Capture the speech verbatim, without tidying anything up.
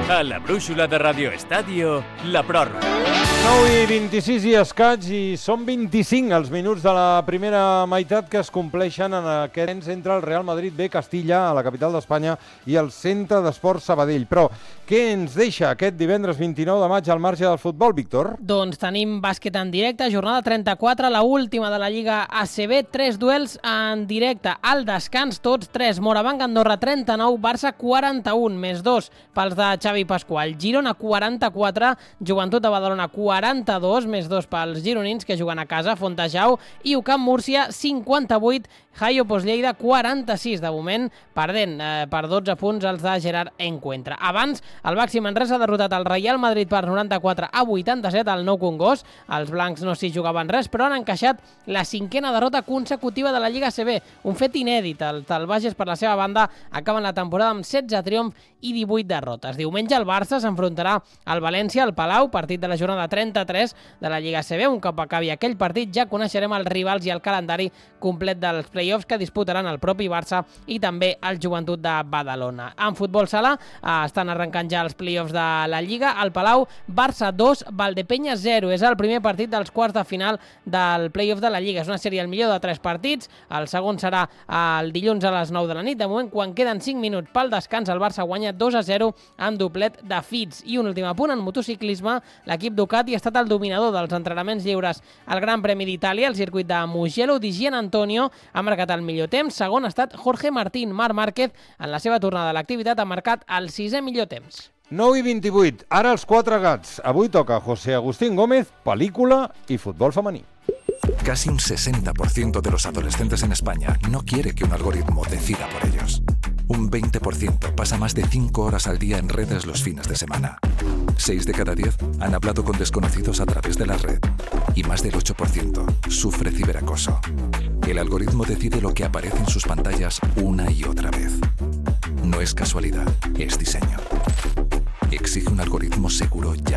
A la brúixola de Radio Estadio, la pròrroga. nou i vint-i-sis i escaig, i són vint-i-cinc els minuts de la primera meitat que es compleixen en aquest temps entre el Real Madrid B Castilla, a la capital d'Espanya, i el Centre d'Esports Sabadell. Però què ens deixa aquest divendres vint-i-nou de maig al marge del futbol, Víctor? Doncs tenim bàsquet en directe, jornada trenta-quatre, la última de la Lliga A C B, tres duels en directe, al descans tots tres, Morabanc Andorra trenta-nou, Barça quaranta-un, més dos pels de Xavi Pasqual, Girona quaranta-quatre, Joventut de Badalona quaranta-dos, més dos pels gironins que juguen a casa, Fontejau i U C A M Múrcia cinquanta-vuit, Jaio Lleida quaranta-sis, de moment perdent eh, per dotze punts els de Gerard Encuentra. Abans, el Baxi Manresa ha derrotat el Real Madrid per noranta-quatre a vuitanta-set al Nou Congost. Els blancs no s'hi jugaven res, però han encaixat la cinquena derrota consecutiva de la Lliga A C B, un fet inèdit. Els del Bages, per la seva banda, acaben la temporada amb setze triomfs i divuit derrotes. Diumenge el Barça s'enfrontarà al València al Palau, partit de la jornada trenta-tres de la Lliga A C B. Un cop acabi aquell partit ja coneixerem els rivals i el calendari complet dels play-offs que disputaran el propi Barça i també el Joventut de Badalona. En futbol sala eh, estan arrencant ja els play-offs de la Lliga. Al Palau, Barça dos, Valdepeñas zero. És el primer partit dels quarts de final del play-off de la Lliga. És una sèrie al millor de tres partits. El segon serà el dilluns a les nou de la nit. De moment, quan queden cinc minuts pel descans, el Barça guanya dos a zero amb doblet de Fitz. I un últim apunt, en motociclisme, l'equip Ducati ha estat el dominador dels entrenaments lliures al Gran Premi d'Itàlia, al circuit de Mugello. Di Gian Antonio ha marcat el millor temps, segon ha estat Jorge Martín. Marc Márquez, en la seva tornada a l'activitat, ha marcat el sisè millor temps. nou i vint-i-vuit, ara els quatre gats. Avui toca José Agustín Gómez, pel·lícula i futbol femení. Casi un sesenta por ciento de los adolescentes en España no quiere que un algoritmo decida por ellos. Un veinte por ciento pasa más de cinco horas al día en redes los fines de semana. seis de cada diez han hablado con desconocidos a través de la red. Y más del ocho por ciento sufre ciberacoso. El algoritmo decide lo que aparece en sus pantallas una y otra vez. No es casualidad, es diseño. Exige un algoritmo seguro ya.